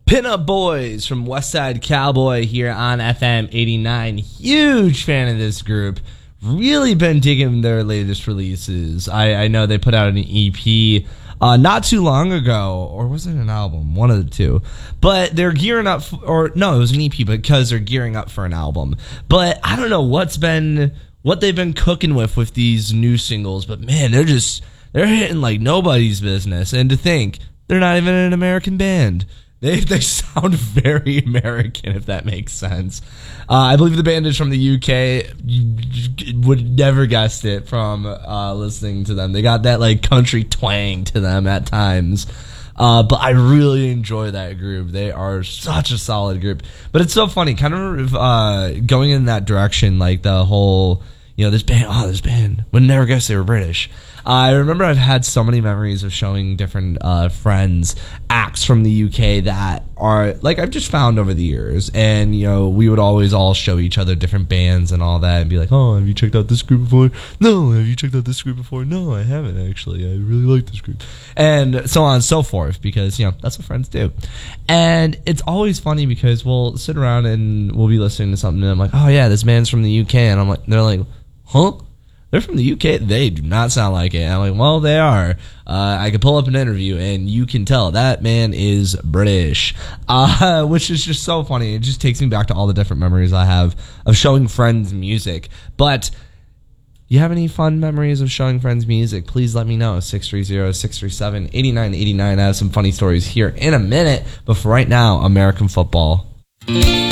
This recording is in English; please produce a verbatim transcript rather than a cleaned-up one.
Pinup Boys from Westside Cowboy here on F M eighty-nine. Huge fan of this group. Really been digging their latest releases. I, I know they put out an E P uh, not too long ago, or was it an album? One of the two. But they're gearing up, for, or no, it was an E P because they're gearing up for an album. But I don't know what's been, what they've been cooking with with these new singles. But man, they're just, they're hitting like nobody's business. And to think, they're not even an American band. They they sound very American, if that makes sense. Uh, I believe the band is from the U K. You would never guessed it from uh, listening to them. They got that like country twang to them at times. Uh, but I really enjoy that group. They are such a solid group. But it's so funny, kind of uh, going in that direction, like the whole, you know, this band, oh, this band, would never guess they were British. I remember I've had so many memories of showing different uh, friends acts from the U K that are, like, I've just found over the years. And, you know, we would always all show each other different bands and all that and be like, oh, have you checked out this group before? No. Have you checked out this group before? No, I haven't, actually. I really like this group. And so on and so forth, because, you know, that's what friends do. And it's always funny because we'll sit around and we'll be listening to something and I'm like, oh, yeah, this band's from the U K. And I'm like, they're like, huh? They're from the U K. They do not sound like it. And I'm like, well, they are. Uh, I could pull up an interview, and you can tell that man is British, uh, which is just so funny. It just takes me back to all the different memories I have of showing friends music. But you have any fun memories of showing friends music? Please let me know. six three zero, six three seven, eight nine eight nine. I have some funny stories here in a minute. But for right now, American football.